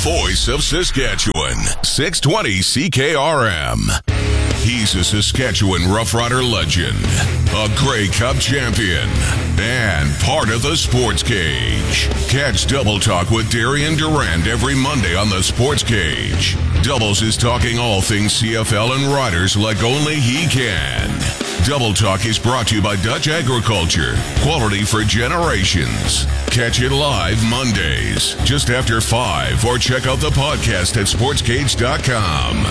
voice of Saskatchewan, 620 CKRM. He's a Saskatchewan Rough Rider legend, a Grey Cup champion, and part of the Sports Cage. Catch Double Talk with Darian Durand every Monday on the Sports Cage. Doubles is talking all things CFL and riders like only he can. Double Talk is brought to you by Dutch Agriculture, quality for generations. Catch it live Mondays, just after 5, or check out the podcast at sportscage.com.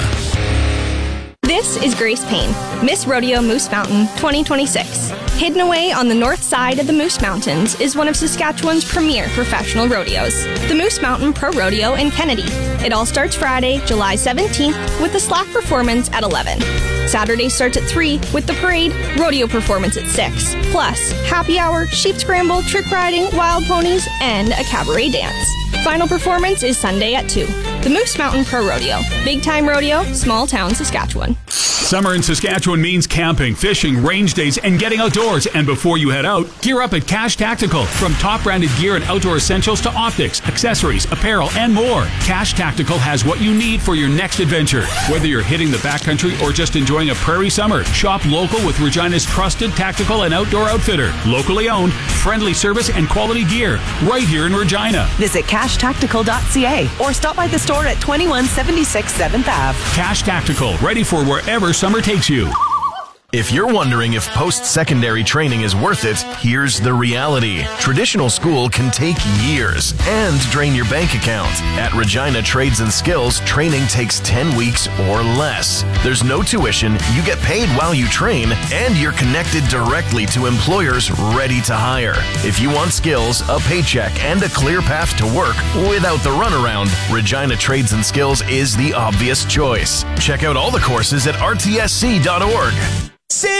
This is Grace Payne, Miss Rodeo Moose Mountain 2026. Hidden away on the north side of the Moose Mountains is one of Saskatchewan's premier professional rodeos, the Moose Mountain Pro Rodeo in Kennedy. It all starts Friday, July 17th, with the slack performance at 11. Saturday starts at 3 with the parade, rodeo performance at 6, plus happy hour, sheep scramble, trick riding, wild ponies, and a cabaret dance. Final performance is Sunday at 2. The Moose Mountain Pro Rodeo. Big time rodeo, small town Saskatchewan. Summer in Saskatchewan means camping, fishing, range days, and getting outdoors. And before you head out, gear up at Cash Tactical. From top-branded gear and outdoor essentials to optics, accessories, apparel, and more, Cash Tactical has what you need for your next adventure. Whether you're hitting the backcountry or just enjoying a prairie summer, shop local with Regina's trusted tactical and outdoor outfitter. Locally owned, friendly service, and quality gear. Right here in Regina. Visit cashtactical.ca or stop by the store at 2176 7th Ave. Cash Tactical, ready for wherever summer takes you. If you're wondering if post-secondary training is worth it, here's the reality. Traditional school can take years and drain your bank account. At Regina Trades and Skills, training takes 10 weeks or less. There's no tuition, you get paid while you train, and you're connected directly to employers ready to hire. If you want skills, a paycheck, and a clear path to work without the runaround, Regina Trades and Skills is the obvious choice. Check out all the courses at rtsc.org.